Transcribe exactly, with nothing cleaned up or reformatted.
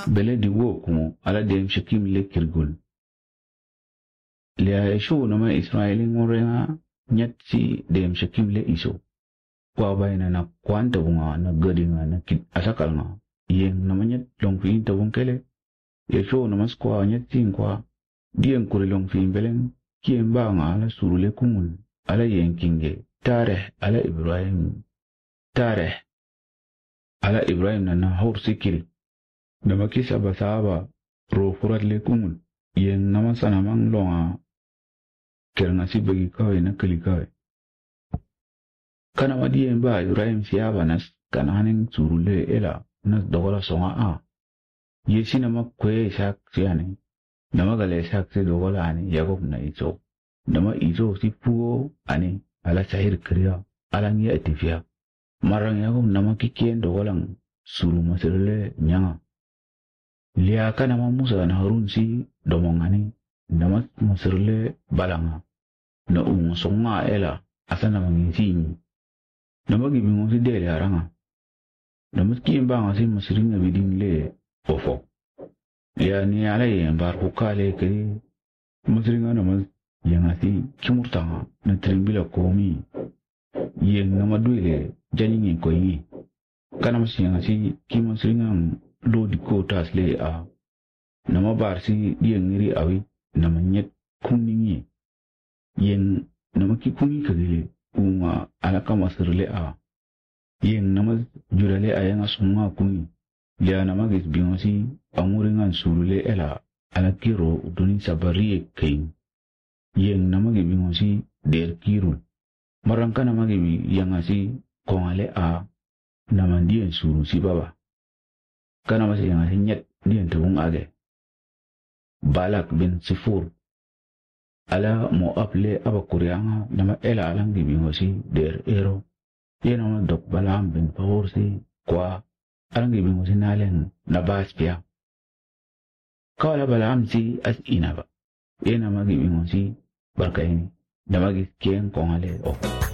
bele di wo kumo ala dem shakim le kirgul le shu no ma israelin ngorenga nyat si dem shakim le iso kwa bayna na kwanta bunga na gadinga na kit asakal nga yen na manyat long fin ta kele ye shu no mas kwa nyat tin kwa dien kuri long fin belen kien ba nga ala surule kumul ala yen kinge tare ala ibrahim tare ala ibrahim na na hor sikiri nama kisa basaba ro furat le kumul yen nama sana mang longa kerna si bagi kawai na kali kawai kana madien ba ibrahim siaba nas kana hanin surule ela nas dogola songa a yesi nama kwe sak siane nama gale sak se dogola ani yagob na iso nama iso si puo ani ala sahir kriya ala ngi atifia marang yagob nama kikien dogolang suru masirle nyanga liya kana ma Musa na Harun si domongani nama masirle balanga na ungo songa ela asana mangisi nama gibingo si dele aranga nama kiyemba ngasi masiringa bidin le ofo liya ni ala yembar hukale kiri masiringa nama yangasi kimurtanga na trimbila komi yeng nama duile janingi koingi kana masi yangasi kimasiringa lodi ko tasle a nama barsi yeng ngiri awi nama nyet kuningi yen nama ki kuni kagile uma alaka masirle a yen nama jurale ayanga sunga kuni ya nama gis bionsi amuringan surule ela ala kiro duni sabari kain yen nama gi bionsi der kirul marangka nama gi yangasi kongale a nama dien suru si baba kana masih yangasi nyet dien tuung age Balak bin Sifur ala mo aple aba kuryanga nama ela alang di bingosi der ero ye nama dok Balam bin Pahorsi kwa alang di bingosi nalen nabas pia kala Balam si as inaba ye nama di bingosi barkaini nama gi kien kongale o